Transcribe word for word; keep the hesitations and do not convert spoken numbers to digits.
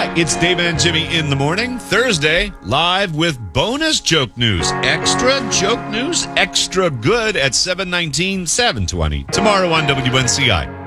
It's David and Jimmy in the morning, Thursday, live with bonus joke news. Extra joke news, extra good at seven nineteen, seven twenty. Tomorrow on W N C I.